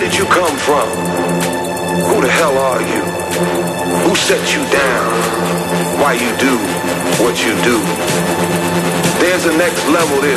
did you come from? Who the hell are you? Who set you down? Why you do what you do? There's a next level, there's